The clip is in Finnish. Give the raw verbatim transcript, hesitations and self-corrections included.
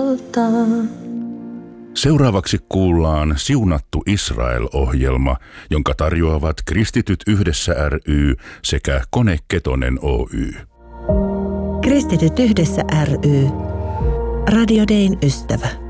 valtaa. Seuraavaksi kuullaan Siunattu Israel-ohjelma, jonka tarjoavat Kristityt yhdessä ry sekä Kone Ketonen Oy. Kristityt yhdessä ry. Radio Dayn ystävä.